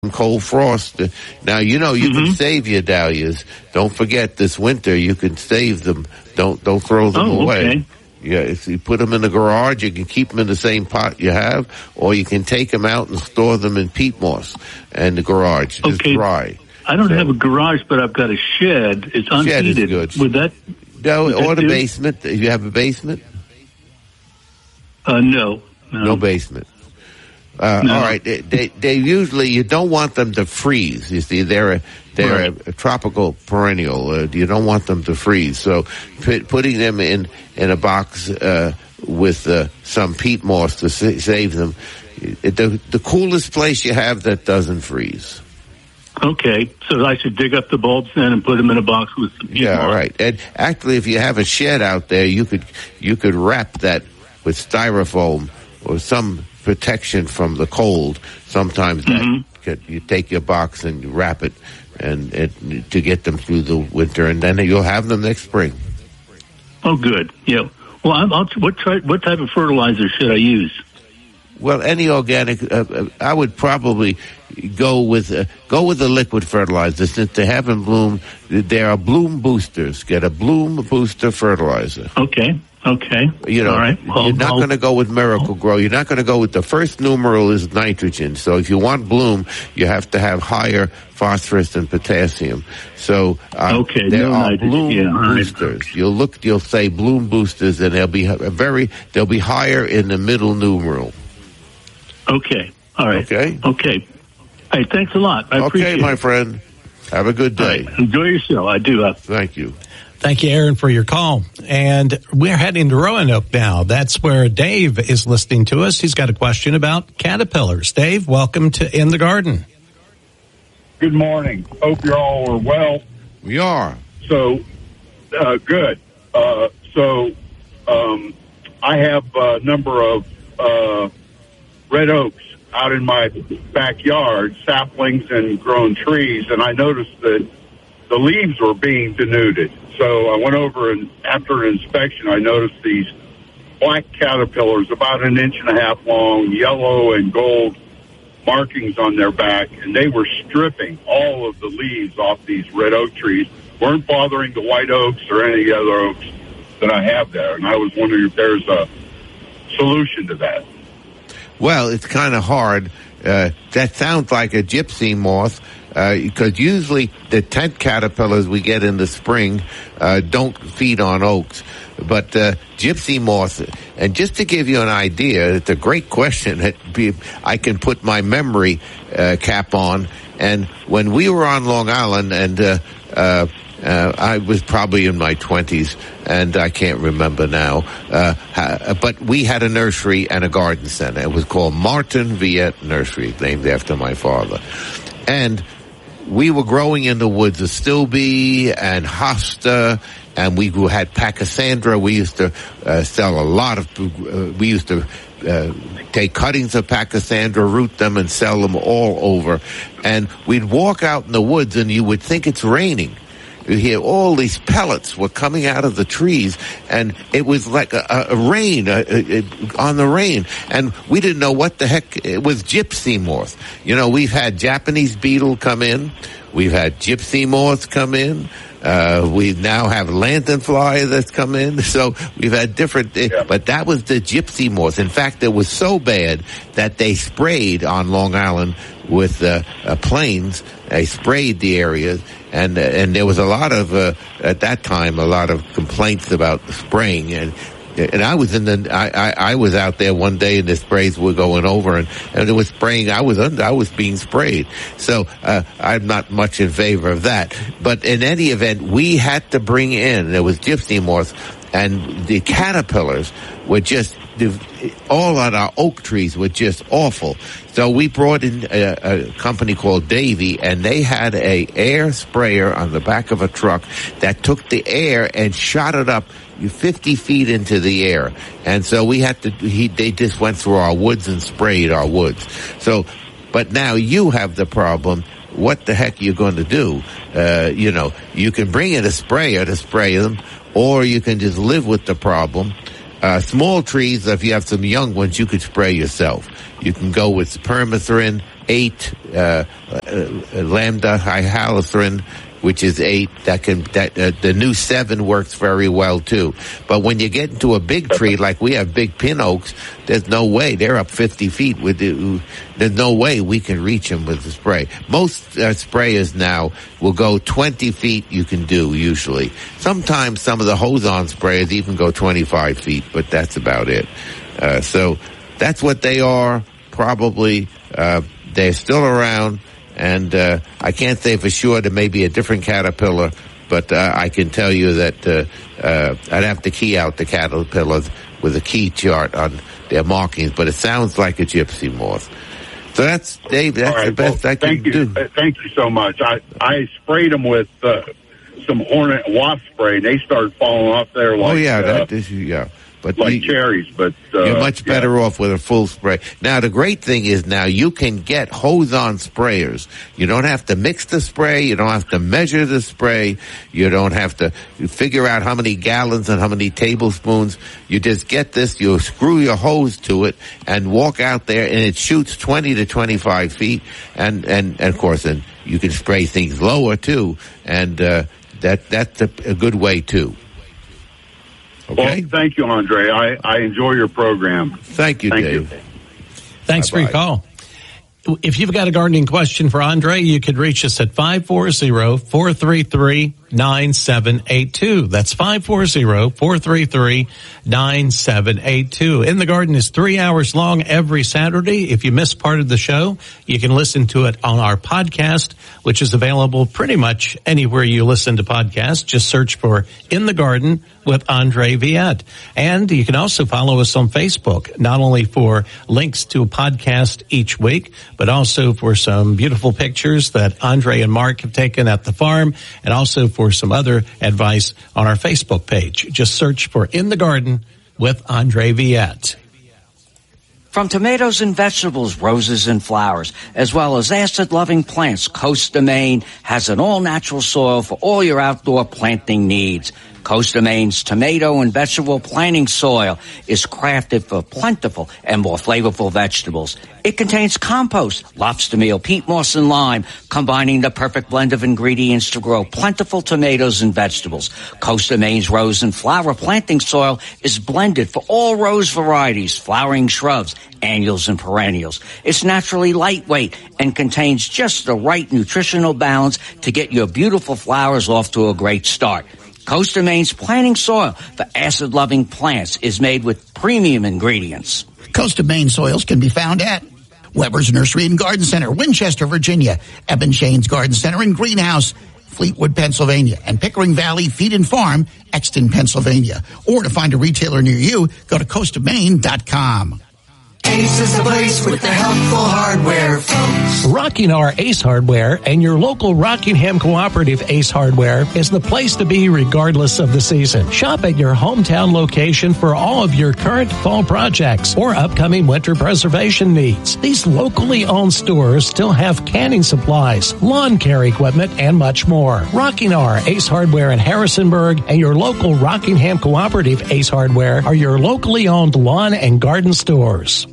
cold frost. Now, you can save your dahlias. Don't forget this winter, you can save them. Don't throw them away. Okay. Yeah, if you put them in the garage, you can keep them in the same pot you have, or you can take them out and store them in peat moss in the garage. Just dry. I don't have a garage, but I've got a shed. It's unheated. Shed is good. Would that? Or the basement. You have a basement? No. No basement. No. All right. They usually, you don't want them to freeze. You see, they're a tropical perennial. You don't want them to freeze. So putting them in a box with some peat moss to save them. The coolest place you have that doesn't freeze. Okay, so I should dig up the bulbs then and put them in a box with some peat moss. Right. And actually, if you have a shed out there, you could wrap that with styrofoam or some protection from the cold. Sometimes you take your box and you wrap it and to get them through the winter, and then you'll have them next spring. Oh, good. Yeah. Well, what type of fertilizer should I use? Well, any organic, I would probably go with the liquid fertilizer. Since they haven't bloomed, there are bloom boosters. Get a bloom booster fertilizer. Okay. All right. Well, you're not going to go with Miracle Grow. You're not going to go with the first numeral is nitrogen. So if you want bloom, you have to have higher phosphorus and potassium. So there are bloom boosters. You'll say bloom boosters, and they'll be higher in the middle numeral. Okay. All right. Okay. Hey, thanks a lot. I appreciate it. Okay, my friend. Have a good day. Right. Enjoy your show. I do. Thank you. Thank you, Aaron, for your call. And we're heading to Roanoke now. That's where Dave is listening to us. He's got a question about caterpillars. Dave, welcome to In the Garden. Good morning. Hope you all are well. We are. So, good. I have a number of red oaks out in my backyard, saplings and grown trees, and I noticed that the leaves were being denuded. So I went over, and after an inspection, I noticed these black caterpillars, about 1.5 inches long, yellow and gold markings on their back, and they were stripping all of the leaves off these red oak trees. Weren't bothering the white oaks or any other oaks that I have there, and I was wondering if there's a solution to that. Well, it's kind of hard. That sounds like a gypsy moth, because usually the tent caterpillars we get in the spring don't feed on oaks. But gypsy moth, and just to give you an idea, it's a great question. I can put my memory cap on. And when we were on Long Island, and I was probably in my 20s, and I can't remember now. But we had a nursery and a garden center. It was called Martin Viet Nursery, named after my father. And we were growing in the woods of Stilby and Hosta, and we had Pachysandra. We used to sell a lot of, we used to take cuttings of Pachysandra, root them, and sell them all over. And we'd walk out in the woods, and you would think it's raining. You hear all these pellets were coming out of the trees, and it was like a rain on the rain, and we didn't know what the heck. It was gypsy moth. We've had Japanese beetle come in, we've had gypsy moths come in, we now have lanternfly that's come in, so we've had different, but that was the gypsy moth. In fact, it was so bad that they sprayed on Long Island with planes. They sprayed the areas, and there was a lot of at that time a lot of complaints about the spraying, and I was I was out there one day, and the sprays were going over, and it was spraying. I was being sprayed, so I'm not much in favor of that. But in any event, we had to bring in, there was gypsy moths, and the caterpillars were just, all on our oak trees were just awful. So we brought in a company called Davy, and they had a air sprayer on the back of a truck that took the air and shot it up 50 feet into the air. And so we had to, they just went through our woods and sprayed our woods. So, but now you have the problem. What the heck are you going to do? You can bring in a sprayer to spray them, or you can just live with the problem. Small trees, if you have some young ones, you could spray yourself. You can go with permethrin, 8 lambda hyaluronic, which is 8. The new 7 works very well too. But when you get into a big tree, like we have big pin oaks, there's no way. They're up 50 feet. There's no way we can reach them with the spray. Most sprayers now will go 20 feet. You can do usually. Sometimes some of the hose-on sprayers even go 25 feet, but that's about it. So that's what they are. Probably they're still around. And I can't say for sure there may be a different caterpillar, but I can tell you that I'd have to key out the caterpillars with a key chart on their markings, but it sounds like a gypsy moth. So that's, Dave, that's right, the best I can do. Thank you so much. I sprayed them with some hornet wasp spray, and they started falling off there like... Oh, yeah, But like cherries, but you're much better off with a full spray. Now, the great thing is now you can get hose-on sprayers. You don't have to mix the spray. You don't have to measure the spray. You don't have to figure out how many gallons and how many tablespoons. You just get this, you screw your hose to it, and walk out there, and it shoots 20 to 25 feet. And of course, then you can spray things lower, too. And that's a good way, too. Okay. Well, thank you, Andre. I enjoy your program. Thank you, Dave. Thanks for your call. If you've got a gardening question for Andre, you could reach us at 540-433-9782. That's 540-433-9782. In the Garden is 3 hours long every Saturday. If you miss part of the show, you can listen to it on our podcast, which is available pretty much anywhere you listen to podcasts. Just search for In the Garden with Andre Viette. And you can also follow us on Facebook, not only for links to a podcast each week, but also for some beautiful pictures that Andre and Mark have taken at the farm, and also for some other advice on our Facebook page. Just search for In the Garden with Andre Viette. From tomatoes and vegetables, roses and flowers, as well as acid-loving plants, Costa Maine has an all-natural soil for all your outdoor planting needs. Costa Maine's tomato and vegetable planting soil is crafted for plentiful and more flavorful vegetables. It contains compost, lobster meal, peat moss, and lime, combining the perfect blend of ingredients to grow plentiful tomatoes and vegetables. Costa Maine's rose and flower planting soil is blended for all rose varieties, flowering shrubs, annuals, and perennials. It's naturally lightweight and contains just the right nutritional balance to get your beautiful flowers off to a great start. Costa Maine's planting soil for acid-loving plants is made with premium ingredients. Costa Maine soils can be found at Weber's Nursery and Garden Center, Winchester, Virginia, Eben Shane's Garden Center and Greenhouse, Fleetwood, Pennsylvania, and Pickering Valley Feed and Farm, Exton, Pennsylvania. Or to find a retailer near you, go to CostaMaine.com. Ace is the place with the helpful hardware, folks. Rockingham Ace Hardware and your local Rockingham Cooperative Ace Hardware is the place to be regardless of the season. Shop at your hometown location for all of your current fall projects or upcoming winter preservation needs. These locally owned stores still have canning supplies, lawn care equipment, and much more. Rockingham Ace Hardware in Harrisonburg and your local Rockingham Cooperative Ace Hardware are your locally owned lawn and garden stores.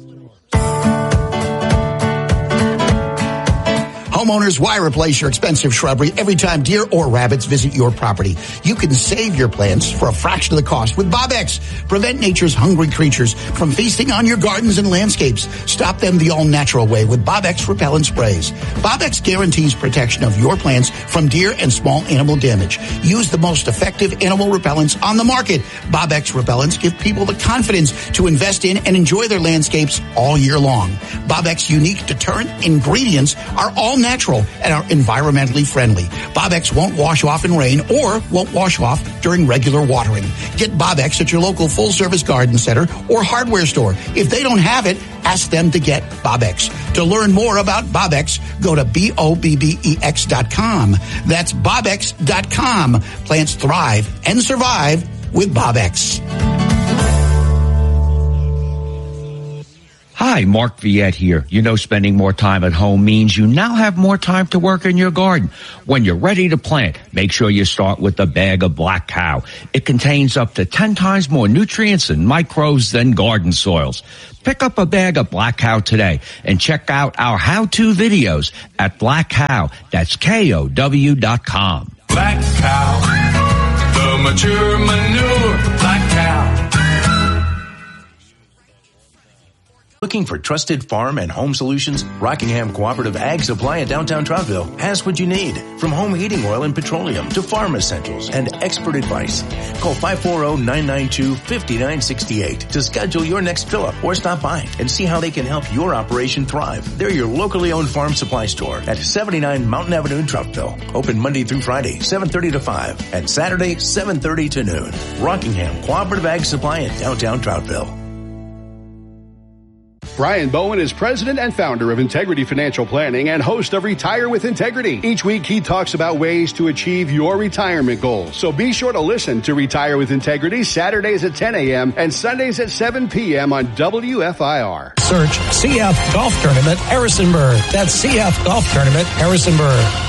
Homeowners, why replace your expensive shrubbery every time deer or rabbits visit your property? You can save your plants for a fraction of the cost with Bob-X. Prevent nature's hungry creatures from feasting on your gardens and landscapes. Stop them the all-natural way with Bob-X repellent sprays. Bob-X guarantees protection of your plants from deer and small animal damage. Use the most effective animal repellents on the market. Bob-X repellents give people the confidence to invest in and enjoy their landscapes all year long. Bob-X unique deterrent ingredients are all natural and are environmentally friendly. Bob-X won't wash off in rain or won't wash off during regular watering. Get Bob-X at your local full-service garden center or hardware store. If they don't have it, ask them to get Bob-X. To learn more about Bob-X, go to BOBBEX.com. That's BobX.com. Plants thrive and survive with Bob-X. Hi, Mark Viette here. You know, spending more time at home means you now have more time to work in your garden. When you're ready to plant, make sure you start with a bag of Black Cow. It contains up to 10 times more nutrients and microbes than garden soils. Pick up a bag of Black Cow today and check out our how-to videos at Black Cow. That's KOW.com. Black Cow, the mature manure, Black Cow. Looking for trusted farm and home solutions? Rockingham Cooperative Ag Supply in downtown Trouttville has what you need. From home heating oil and petroleum to farm essentials and expert advice. Call 540-992-5968 to schedule your next fill-up or stop by and see how they can help your operation thrive. They're your locally owned farm supply store at 79 Mountain Avenue in Trouttville. Open Monday through Friday, 7:30 to 5 and Saturday, 7:30 to noon. Rockingham Cooperative Ag Supply in downtown Trouttville. Brian Bowen is president and founder of Integrity Financial Planning and host of Retire with Integrity. Each week, he talks about ways to achieve your retirement goals. So be sure to listen to Retire with Integrity Saturdays at 10 a.m. and Sundays at 7 p.m. on WFIR. Search CF Golf Tournament Harrisonburg. That's CF Golf Tournament Harrisonburg.